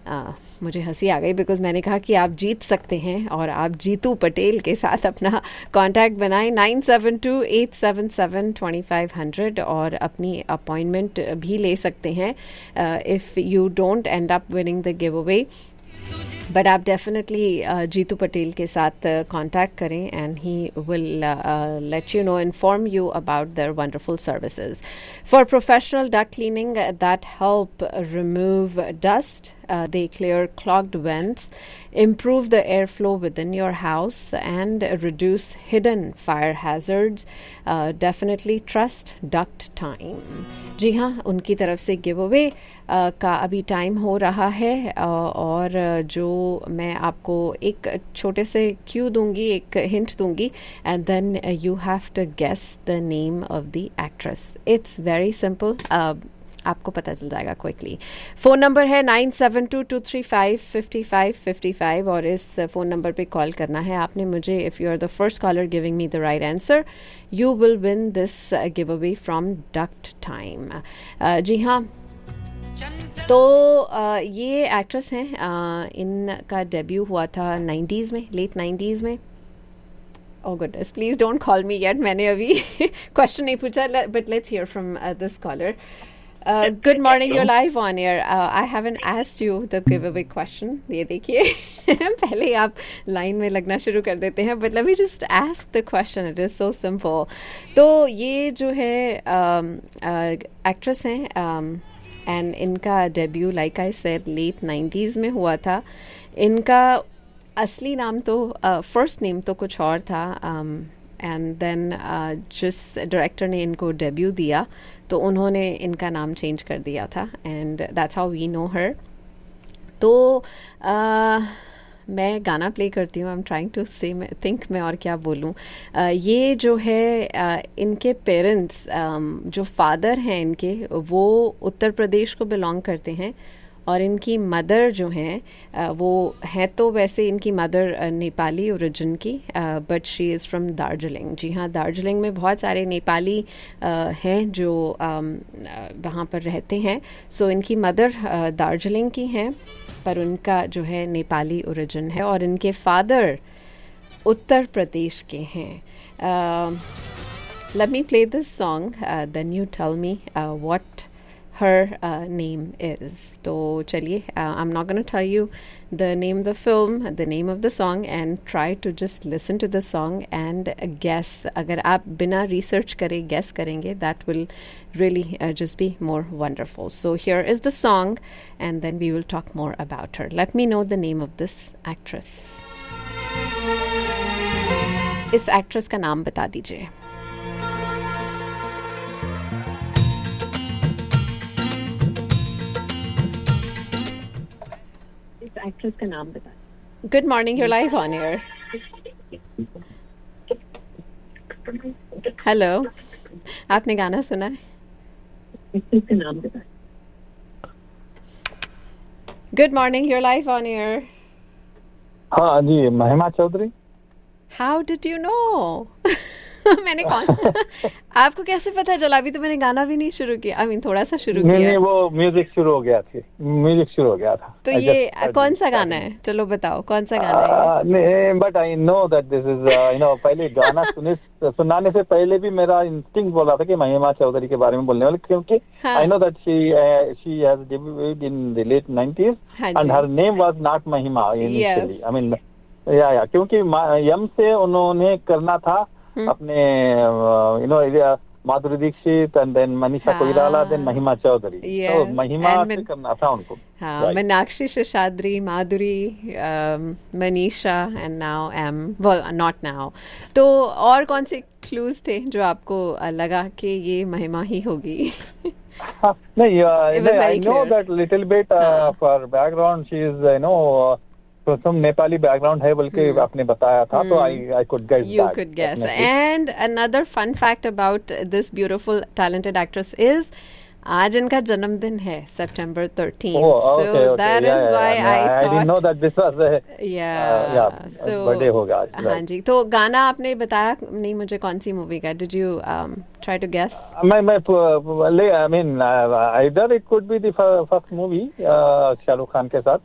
मुझे हंसी आ गई बिकॉज मैंने कहा कि आप जीत सकते हैं और आप जीतू पटेल के साथ अपना कांटेक्ट बनाएं 9728772500 और अपनी अपॉइंटमेंट भी ले सकते हैं if you don't and up winning the give away. But आप डेफिनेटली जीतू पटेल के साथ कांटेक्ट करें and he will let you know inform you about their wonderful services for professional duck cleaning that help remove dust. They clear clogged vents, improve the airflow within your house, and reduce hidden fire hazards. Definitely trust Duct Time. जी हाँ, उनकी तरफ से give away का अभी time हो रहा है और जो मैं आपको एक छोटे से क्यू दूंगी, एक हिंट दूंगी and then you have to guess the name of the actress. It's very simple, आपको पता चल जाएगा क्विकली. फ़ोन नंबर है 9722355555 और इस फ़ोन नंबर पे कॉल करना है आपने मुझे. If you are the first caller giving me the right answer you will win this give away from duct time. जी हाँ, तो ये एक्ट्रेस हैं, इनका डेब्यू हुआ था 90s में, लेट 90s में. Oh goodness, please don't call me yet. मैंने अभी क्वेश्चन नहीं पूछा, but let's hear from this caller. Good morning, you're live on air. I haven't asked you the giveaway question. ये देखिए पहले आप लाइन में लगना शुरू कर देते हैं, but let me just ask the question. It is so simple. तो ये जो है एक्ट्रेस हैं and इनका debut like I said late 90s में हुआ था. इनका असली नाम तो फर्स्ट नेम तो कुछ और था एंड देन जिस डायरेक्टर ने इनको डेब्यू दिया तो उन्होंने इनका नाम चेंज कर दिया था and that's how we know हर. तो मैं गाना प्ले करती हूँ. आई एम ट्राइंग टू से थिंक मैं और क्या बोलूँ. ये जो है इनके पेरेंट्स, जो फादर हैं इनके, वो उत्तर प्रदेश को बिलोंग करते हैं और इनकी मदर जो हैं वो है तो वैसे इनकी मदर नेपाली ओरिजिन की, but she is from Darjeeling. जी हाँ, दार्जिलिंग में बहुत सारे नेपाली हैं जो वहाँ पर रहते हैं. सो इनकी मदर दार्जिलिंग की हैं पर उनका जो है नेपाली ओरिजिन है और इनके फादर उत्तर प्रदेश के हैं. Let me play this song then you tell me what her name is. तो चलिए, I'm not going to tell you the name of the film, the name of the song, and try to just listen to the song and guess. अगर आप बिना research करे guess करेंगे, that will really just be more wonderful. So here is the song and then we will talk more about her. Let me know the name of this actress. इस actress का नाम बता दीजिए. Actress का नाम बता. Good morning, you're live on air. Hello, आपने गाना सुना है? एक्ट्रेस का नाम बता. Good morning, you're live on air. हाँ जी, महिमा Chaudhary. How did you know? मैंने कौन आपको कैसे पता चला? अभी तो मैंने गाना भी नहीं शुरू किया. आई मीन थोड़ा सा शुरू किया. नहीं, वो म्यूजिक शुरू हो गया था. तो ये कौन सा गाना है? चलो बताओ कौन सा गाना है? नहीं, but I know that this is पहले गाना सुनाने से पहले भी मेरा इंस्टिंक्ट बोल रहा था कि महिमा चौधरी के बारे में बोलने वाले, क्योंकि I know that she has debuted in the late 90s and her name was not महिमा इनिशियली. आई मीन या क्योंकि यम से उन्होंने करना था अपने Madhuri Dixit and then Manisha Koirala, then महिमा चौधरी. तो महिमा से करना था उनको. हाँ, मीनाक्षी शेषाद्री, माधुरी, Manisha and now M, well not now. तो और कौन से क्लूज थे जो आपको लगा कि ये महिमा ही होगी? नहीं, I know that little bit for background she is some Nepali background है बल्कि आपने बताया था, तो I could guess that. You could guess. And another fun fact about this beautiful talented actress is आज इनका जन्मदिन है September 13th. So that is why I thought. I didn't know that this was a so birthday होगा आज. हाँ जी. तो गाना आपने बताया नहीं मुझे कौन सी मूवी का? Did you try to guess? I mean either it could be the first movie Shahrukh Khan के साथ.